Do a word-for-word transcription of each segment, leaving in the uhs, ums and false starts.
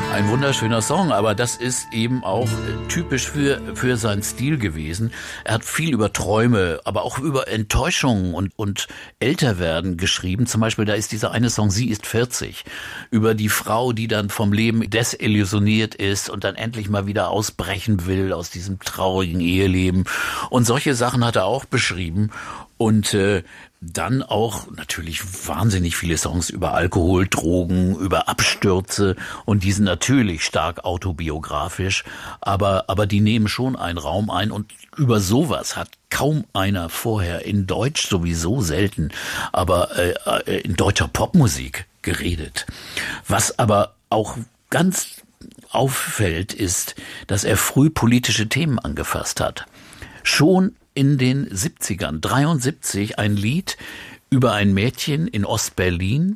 Ein wunderschöner Song, aber das ist eben auch typisch für, für seinen Stil gewesen. Er hat viel über Träume, aber auch über Enttäuschungen und, und Älterwerden geschrieben. Zum Beispiel, da ist dieser eine Song, Sie ist vierzig, über die Frau, die dann vom Leben desillusioniert ist und dann endlich mal wieder ausbrechen will aus diesem traurigen Eheleben. Und solche Sachen hat er auch beschrieben. Und äh, dann auch natürlich wahnsinnig viele Songs über Alkohol, Drogen, über Abstürze, und die sind natürlich stark autobiografisch, aber aber die nehmen schon einen Raum ein, und über sowas hat kaum einer vorher in Deutsch, sowieso selten, aber äh, in deutscher Popmusik geredet. Was aber auch ganz auffällt, ist, dass er früh politische Themen angefasst hat. Schon in den siebzigern, dreiundsiebzig, ein Lied über ein Mädchen in Ostberlin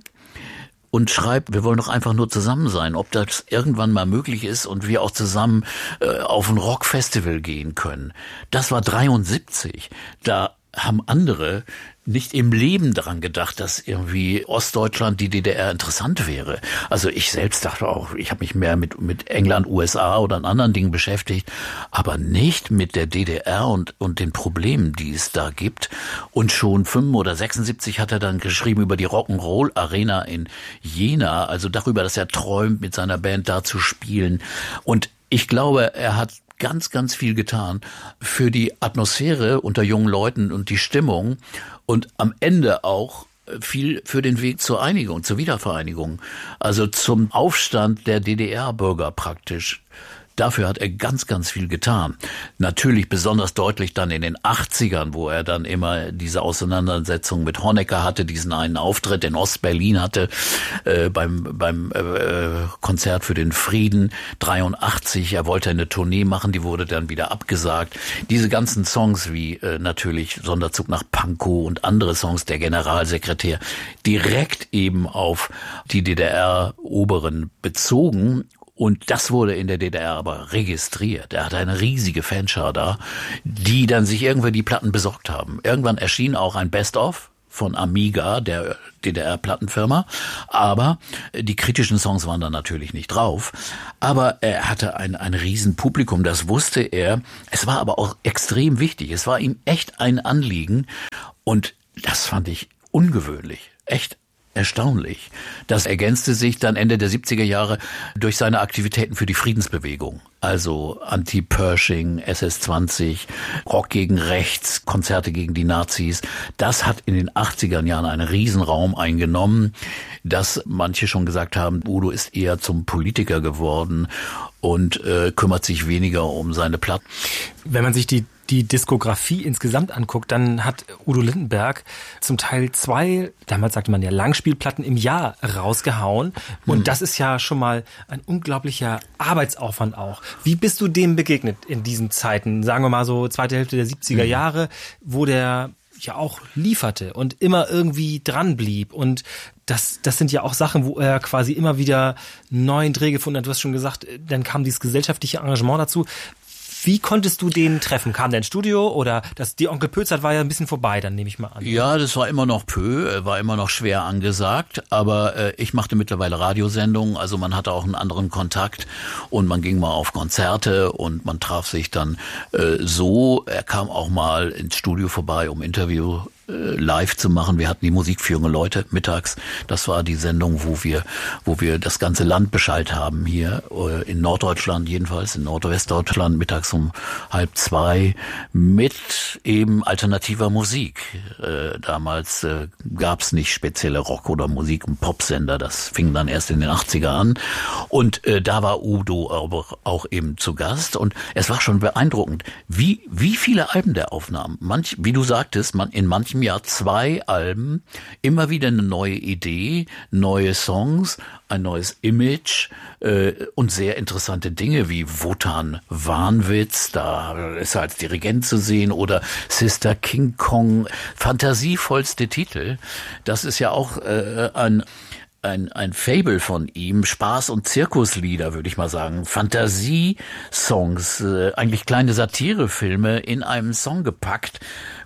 und schreibt, wir wollen doch einfach nur zusammen sein, ob das irgendwann mal möglich ist und wir auch zusammen äh, auf ein Rockfestival gehen können. Das war dreiundsiebzig. Da haben andere nicht im Leben daran gedacht, dass irgendwie Ostdeutschland, die D D R interessant wäre. Also ich selbst dachte auch, ich habe mich mehr mit mit England, U S A oder anderen Dingen beschäftigt, aber nicht mit der D D R und und den Problemen, die es da gibt. Und schon fünf oder sechsundsiebzig hat er dann geschrieben über die Rock'n'Roll Arena in Jena, also darüber, dass er träumt, mit seiner Band da zu spielen. Und ich glaube, er hat ganz, ganz viel getan für die Atmosphäre unter jungen Leuten und die Stimmung und am Ende auch viel für den Weg zur Einigung, zur Wiedervereinigung, also zum Aufstand der D D R-Bürger praktisch. Dafür hat er ganz, ganz viel getan. Natürlich besonders deutlich dann in den achtzigern, wo er dann immer diese Auseinandersetzung mit Honecker hatte, diesen einen Auftritt in Ostberlin hatte, äh, beim beim äh, Konzert für den Frieden, dreiundachtzig. Er wollte eine Tournee machen, die wurde dann wieder abgesagt. Diese ganzen Songs wie äh, natürlich Sonderzug nach Pankow und andere Songs, der Generalsekretär, direkt eben auf die D D R-Oberen bezogen. Und das wurde in der D D R aber registriert. Er hatte eine riesige Fanschar da, die dann sich irgendwann die Platten besorgt haben. Irgendwann erschien auch ein Best-of von Amiga, der D D R-Plattenfirma. Aber die kritischen Songs waren da natürlich nicht drauf. Aber er hatte ein, ein riesen Publikum, das wusste er. Es war aber auch extrem wichtig. Es war ihm echt ein Anliegen. Und das fand ich ungewöhnlich. Echt erstaunlich. Das ergänzte sich dann Ende der siebziger Jahre durch seine Aktivitäten für die Friedensbewegung. Also Anti-Pershing, S S zwanzig, Rock gegen Rechts, Konzerte gegen die Nazis. Das hat in den achtziger Jahren einen Riesenraum eingenommen, dass manche schon gesagt haben, Udo ist eher zum Politiker geworden und äh, kümmert sich weniger um seine Platten. Wenn man sich die die Diskografie insgesamt anguckt, dann hat Udo Lindenberg zum Teil zwei, damals sagte man ja, Langspielplatten im Jahr rausgehauen. Und mhm. das ist ja schon mal ein unglaublicher Arbeitsaufwand auch. Wie bist du dem begegnet in diesen Zeiten? Sagen wir mal so zweite Hälfte der siebziger Jahre, wo der ja auch lieferte und immer irgendwie dran blieb. Und das, das sind ja auch Sachen, wo er quasi immer wieder neuen Dreh gefunden hat. Du hast schon gesagt, dann kam dieses gesellschaftliche Engagement dazu. Wie konntest du den treffen? Kam der ins Studio oder das, die Onkel Pö-Zeit war ja ein bisschen vorbei, dann nehme ich mal an. Ja, das war immer noch Pö, war immer noch schwer angesagt, aber äh, ich machte mittlerweile Radiosendungen, also man hatte auch einen anderen Kontakt und man ging mal auf Konzerte und man traf sich dann äh, so. Er kam auch mal ins Studio vorbei, um Interview live zu machen. Wir hatten die Musik für junge Leute mittags. Das war die Sendung, wo wir, wo wir das ganze Land beschallt haben hier in Norddeutschland jedenfalls, in Nordwestdeutschland mittags um halb zwei mit eben alternativer Musik. Äh, damals äh, gab es nicht spezielle Rock- oder Musik- und Popsender. Das fing dann erst in den achtziger an. Und äh, da war Udo aber auch eben zu Gast. Und es war schon beeindruckend, wie wie viele Alben der aufnahm. Manch, wie du sagtest, man in manchen Jahr zwei Alben, immer wieder eine neue Idee, neue Songs, ein neues Image äh, und sehr interessante Dinge wie Wotan Wahnwitz, da ist er als Dirigent zu sehen, oder Sister King Kong, fantasievollste Titel. Das ist ja auch äh, ein Ein, ein Fable von ihm, Spaß- und Zirkuslieder, würde ich mal sagen, Fantasie-Songs, äh, eigentlich kleine Satirefilme in einem Song gepackt,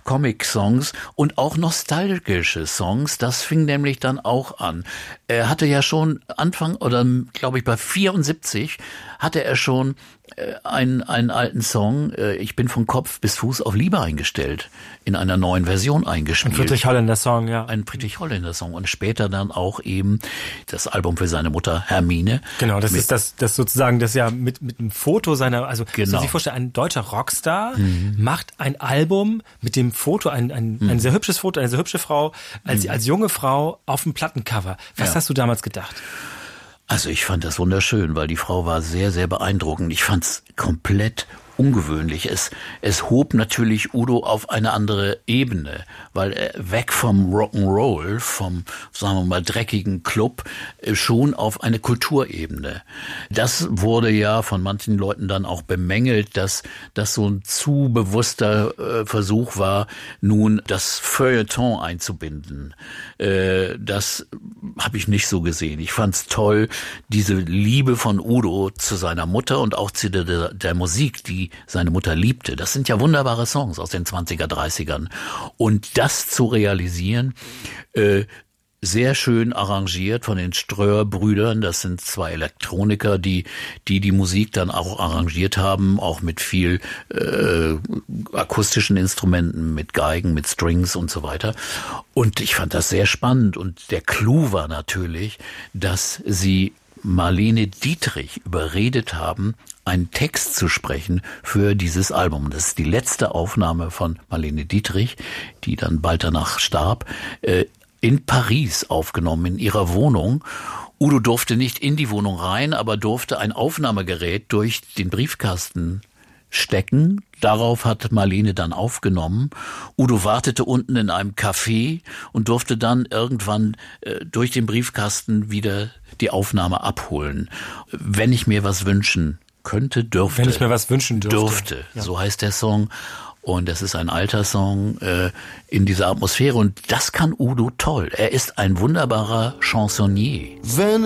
Comic-Songs und auch nostalgische Songs. Das fing nämlich dann auch an. Er hatte ja schon Anfang, oder glaube ich bei vierundsiebzig, hatte er schon äh, einen, einen alten Song, äh, ich bin von Kopf bis Fuß auf Liebe eingestellt, in einer neuen Version eingespielt. Ein Friedrich Holländer Song, ja. Ein Friedrich Holländer Song und später dann auch eben das Album für seine Mutter Hermine. Genau, das ist das, das sozusagen, das ja mit, mit einem Foto seiner, also, genau. muss sich vorstellen, ein deutscher Rockstar mhm. macht ein Album mit dem Foto, ein, ein, mhm. ein sehr hübsches Foto, eine sehr hübsche Frau, als, mhm. als junge Frau auf dem Plattencover. Was ja. hast du damals gedacht? Also ich fand das wunderschön, weil die Frau war sehr, sehr beeindruckend. Ich fand's komplett ungewöhnlich. Es, es hob natürlich Udo auf eine andere Ebene, weil er weg vom Rock'n'Roll, vom, sagen wir mal, dreckigen Club, schon auf eine Kulturebene. Das wurde ja von manchen Leuten dann auch bemängelt, dass das so ein zu bewusster äh, Versuch war, nun das Feuilleton einzubinden. Äh, das habe ich nicht so gesehen. Ich fand's toll, diese Liebe von Udo zu seiner Mutter und auch zu der, der Musik, die seine Mutter liebte. Das sind ja wunderbare Songs aus den zwanziger, dreißigern. Und das zu realisieren, äh, sehr schön arrangiert von den Ströer-Brüdern. Das sind zwei Elektroniker, die die die Musik dann auch arrangiert haben, auch mit viel äh, akustischen Instrumenten, mit Geigen, mit Strings und so weiter. Und ich fand das sehr spannend. Und der Clou war natürlich, dass sie Marlene Dietrich überredet haben, einen Text zu sprechen für dieses Album. Das ist die letzte Aufnahme von Marlene Dietrich, die dann bald danach starb, in Paris aufgenommen, in ihrer Wohnung. Udo durfte nicht in die Wohnung rein, aber durfte ein Aufnahmegerät durch den Briefkasten stecken. Darauf hat Marlene dann aufgenommen. Udo wartete unten in einem Café und durfte dann irgendwann äh, durch den Briefkasten wieder die Aufnahme abholen. Wenn ich mir was wünschen könnte, dürfte. Wenn ich mir was wünschen dürfte. Dürfte, ja. So heißt der Song. Und das ist ein alter Song äh, in dieser Atmosphäre. Und das kann Udo toll. Er ist ein wunderbarer Chansonnier. Wenn